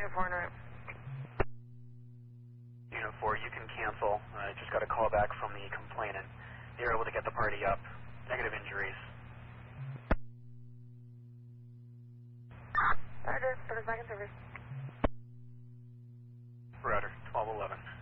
Unit 4 en route. Unit 4, you can cancel. I just got a call back from the complainant. They were able to get the party up. Negative injuries. Roger, service back in service. Roger, 1211.